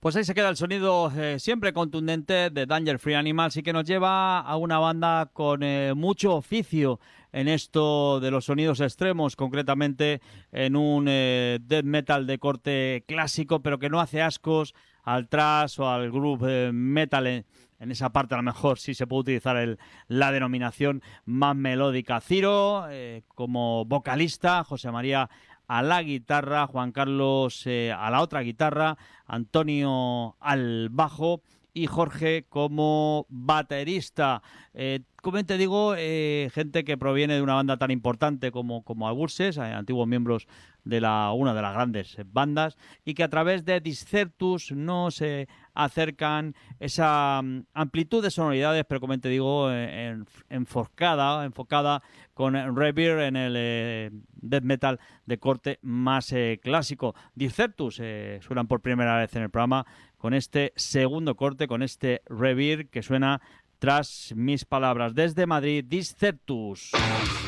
Pues ahí se queda el sonido siempre contundente de Danger Free Animals y que nos lleva a una banda con mucho oficio en esto de los sonidos extremos, concretamente en un death metal de corte clásico, pero que no hace ascos al thrash o al groove metal. En esa parte a lo mejor sí se puede utilizar la denominación más melódica. Ciro como vocalista, José María a la guitarra, Juan Carlos a la otra guitarra, Antonio al bajo y Jorge como baterista. Como te digo, gente que proviene de una banda tan importante como Aburses, antiguos miembros de una de las grandes bandas, y que a través de Discertus nos acercan esa amplitud de sonoridades, pero como te digo, enfocada con Rebirth en el death metal de corte más clásico. Discertus suenan por primera vez en el programa con este segundo corte, con este Rebirth que suena tras mis palabras. Desde Madrid, Discertus.